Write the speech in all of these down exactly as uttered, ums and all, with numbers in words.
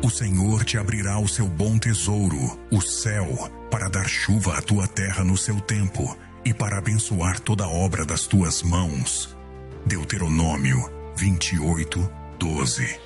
O Senhor te abrirá o seu bom tesouro, o céu, para dar chuva à tua terra no seu tempo e para abençoar toda a obra das tuas mãos. Deuteronômio vinte e oito, doze.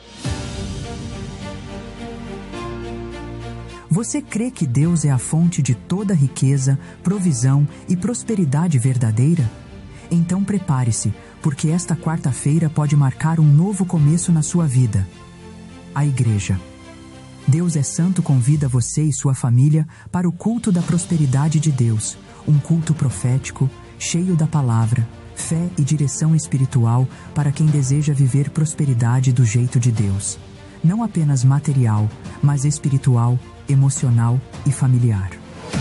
Você crê que Deus é a fonte de toda riqueza, provisão e prosperidade verdadeira? Então prepare-se, porque esta quarta-feira pode marcar um novo começo na sua vida. A Igreja. Deus é Santo convida você e sua família para o culto da prosperidade de Deus, um culto profético, cheio da palavra, fé e direção espiritual para quem deseja viver prosperidade do jeito de Deus. Não apenas material, mas espiritual, emocional e familiar.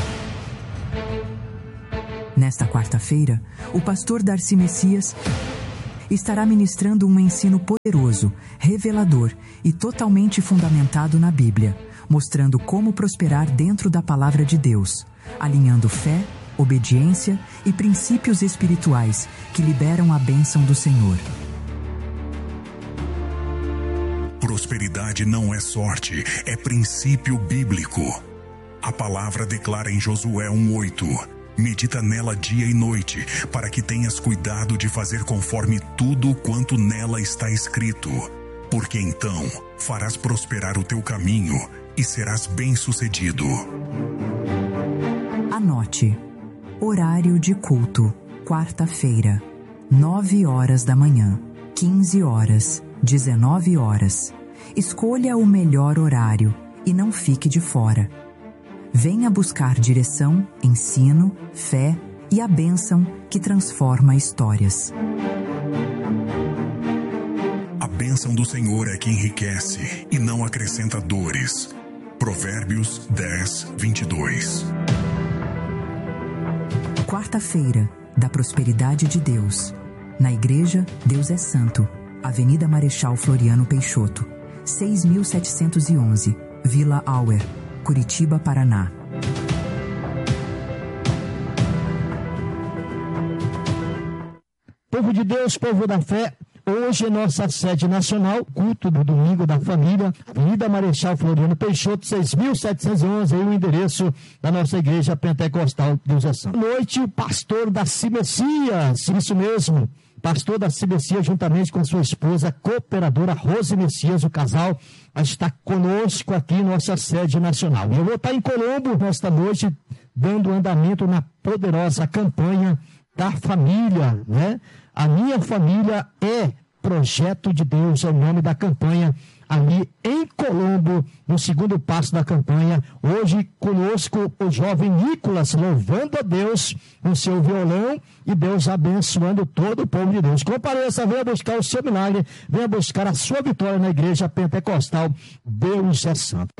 Nesta quarta-feira, o pastor Darcy Messias estará ministrando um ensino poderoso, revelador e totalmente fundamentado na Bíblia, mostrando como prosperar dentro da palavra de Deus, alinhando fé, obediência e princípios espirituais que liberam a bênção do Senhor. Prosperidade não é sorte, é princípio bíblico. A palavra declara em Josué um oito: medita nela dia e noite, para que tenhas cuidado de fazer conforme tudo quanto nela está escrito. Porque então farás prosperar o teu caminho e serás bem-sucedido. Anote. Horário de culto, quarta-feira, nove horas da manhã, quinze horas, dezenove horas. Escolha o melhor horário e não fique de fora. Venha buscar direção, ensino, fé e a bênção que transforma histórias. A bênção do Senhor é que enriquece e não acrescenta dores. Provérbios dez, vinte e dois. Quarta-feira, da prosperidade de Deus. Na Igreja, Deus é Santo. Avenida Marechal Floriano Peixoto, seis mil setecentos e onze, Vila Auer, Curitiba, Paraná. Povo de Deus, povo da fé, hoje é nossa sede nacional, culto do Domingo da Família, Avenida Marechal Floriano Peixoto, seis mil setecentos e onze, aí o endereço da nossa igreja pentecostal Deus é Santo. Boa noite, o pastor Darcy Messias, isso mesmo, pastor Darcy Messias, juntamente com sua esposa, cooperadora Rose Messias, o casal, está conosco aqui em nossa sede nacional. Eu vou estar em Colombo nesta noite, dando andamento na poderosa campanha da família, né? A minha família é projeto de Deus, é o nome da campanha, ali em Colombo, no segundo passo da campanha. Hoje conosco o jovem Nicolas, louvando a Deus com seu violão e Deus abençoando todo o povo de Deus. Compareça, venha buscar o seu milagre, venha buscar a sua vitória na igreja pentecostal. Deus é Santo.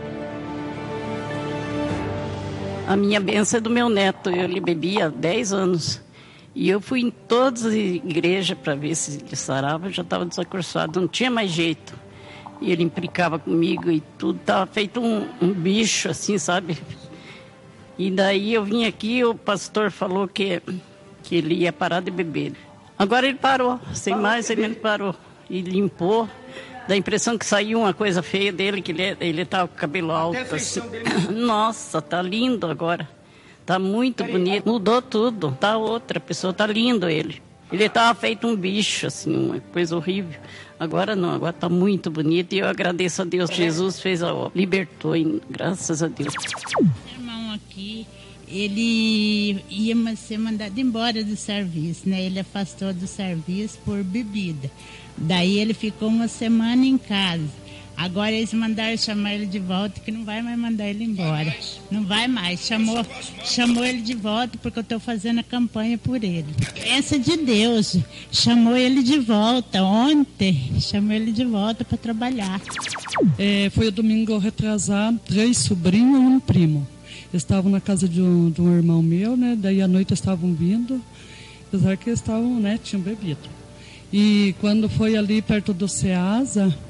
A minha bênção é do meu neto, eu lhe bebi há dez anos. E eu fui em todas as igrejas para ver se ele sarava, eu já estava desacorçado, não tinha mais jeito. E ele implicava comigo e tudo, estava feito um, um bicho assim, sabe? E daí eu vim aqui, o pastor falou que, que ele ia parar de beber. Agora ele parou, sem mais ele parou. E limpou, dá a impressão que saiu uma coisa feia dele, que ele ele estava com o cabelo alto assim. Nossa, tá lindo agora. Tá muito bonito, mudou tudo, tá outra pessoa, tá lindo ele. Ele estava feito um bicho, assim, uma coisa horrível. Agora não, agora tá muito bonito e eu agradeço a Deus. Jesus fez a obra, libertou, graças a Deus. O irmão aqui, ele ia ser mandado embora do serviço, né? Ele afastou do serviço por bebida. Daí ele ficou uma semana em casa. Agora eles mandaram chamar ele de volta, que não vai mais mandar ele embora. Não vai mais. Chamou, chamou ele de volta porque eu estou fazendo a campanha por ele. Pensa de Deus. Chamou ele de volta ontem. Chamou ele de volta para trabalhar. É, foi o domingo retrasar, três sobrinhos e um primo. Eles estavam na casa de um, de um irmão meu, né? Daí à noite estavam vindo, apesar que eles estavam, né? Tinham bebido. E quando foi ali perto do Ceasa,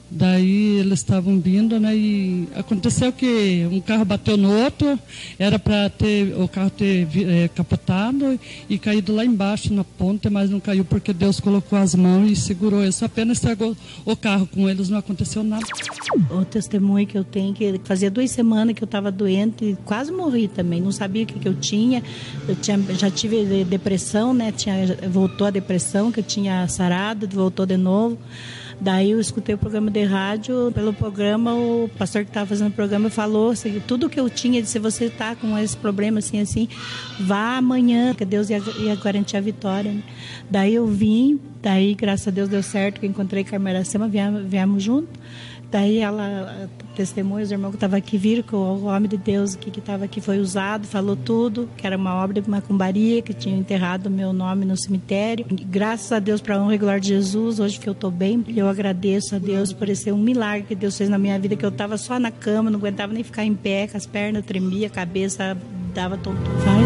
Daí eles estavam vindo, né? E aconteceu que um carro bateu no outro, era para ter o carro ter é, capotado e caído lá embaixo na ponte, mas não caiu porque Deus colocou as mãos e segurou. Isso apenas estragou o carro, com eles não aconteceu nada. O testemunho que eu tenho, que fazia duas semanas que eu estava doente e quase morri também, não sabia o que, que eu tinha. Eu tinha, já tive depressão, né? Tinha, voltou a depressão, que eu tinha sarado, voltou de novo. Daí eu escutei o programa de rádio, pelo programa o pastor que estava fazendo o programa falou assim, tudo que eu tinha, disse, você está com esse problema assim, assim, vá amanhã, que Deus ia, ia garantir a vitória. Né? Daí eu vim, daí graças a Deus deu certo, que eu encontrei com a irmã Iracema, viemos, viemos junto. Daí ela testemunha, os irmãos que estavam aqui viram que o homem de Deus que estava aqui foi usado, falou tudo, que era uma obra de macumbaria, que tinha enterrado o meu nome no cemitério. E, graças a Deus, para a honra e glória de Jesus, hoje que eu estou bem, eu agradeço a Deus por esse um milagre que Deus fez na minha vida, que eu estava só na cama, não aguentava nem ficar em pé, com as pernas tremiam, a cabeça dava tontura.